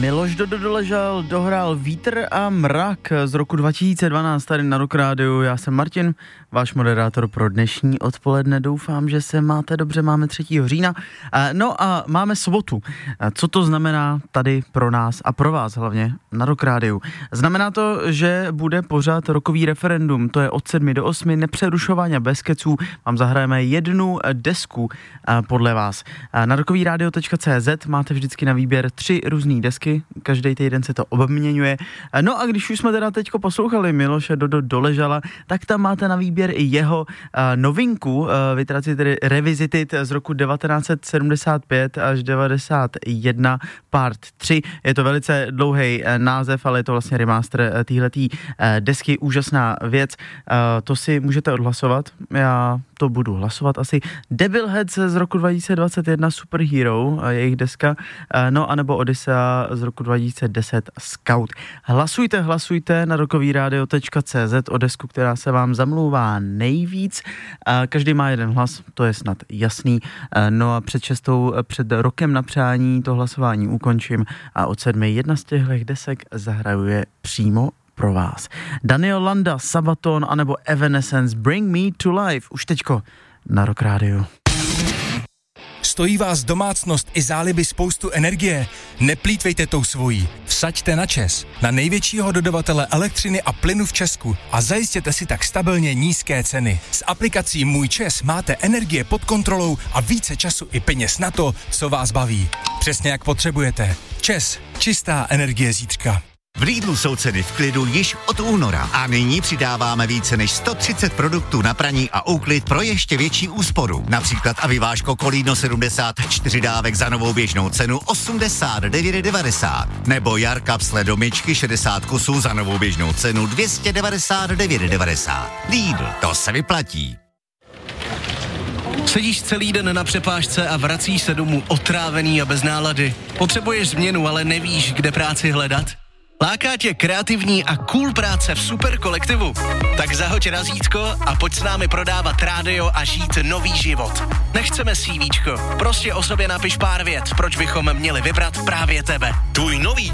Miloš Doležal dohrál Vítr a mrak z roku 2012 tady na Rock Rádiu. Já jsem Martin, váš moderátor pro dnešní odpoledne. Doufám, že se máte dobře, máme 3. října. No a máme sobotu. Co to znamená tady pro nás a pro vás hlavně na Rock Rádiu? Znamená to, že bude pořád rokový referendum. To je od 7 do 8, nepřerušovaně, bez keců. Vám zahrajeme jednu desku podle vás. Na rockovyradio.cz máte vždycky na výběr 3 různý desky, každý týden se to obměňuje. No a když už jsme teda teďko poslouchali Miloše Doležala, tak tam máte na výběr i jeho novinku, vytraci tedy Revisited z roku 1975 až 91 part 3. Je to velice dlouhý název, ale je to vlastně remaster téhletý desky, úžasná věc. To si můžete odhlasovat, já to budu hlasovat asi. Devilheads z roku 2021 Superhero, jejich deska, no anebo Odyssea z roku 2010 Scout. Hlasujte na rockovyradio.cz o desku, která se vám zamlouvá nejvíc. Každý má jeden hlas, to je snad jasný. No a před rokem na přání to hlasování ukončím a od 7 jedna z těchto desek zahrajuje přímo pro vás. Daniel Landa, Sabaton anebo Evanescence Bring Me to Life. Už teďko na Rock Rádiu. Stojí vás domácnost i záliby spoustu energie? Neplýtvejte tou svojí. Vsaďte na ČEZ, na největšího dodavatele elektřiny a plynu v Česku a zajistěte si tak stabilně nízké ceny. S aplikací Můj ČEZ máte energie pod kontrolou a více času i peněz na to, co vás baví. Přesně jak potřebujete. ČEZ, čistá energie zítřka. V Lidlu jsou ceny v klidu již od února a nyní přidáváme více než 130 produktů na praní a úklid pro ještě větší úsporu. Například Aviváško Kolíno 74 dávek za novou běžnou cenu 89,90 nebo Jar kapsle do myčky 60 kusů za novou běžnou cenu 299,90. Lidl, to se vyplatí. Sedíš celý den na přepážce a vracíš se domů otrávený a bez nálady. Potřebuješ změnu, ale nevíš, kde práci hledat? Láká tě kreativní a cool práce v super kolektivu? Tak zahoď razítko a pojď s námi prodávat rádio a žít nový život. Nechceme CVčko, prostě o sobě napiš pár vět, proč bychom měli vybrat právě tebe. Tvůj nový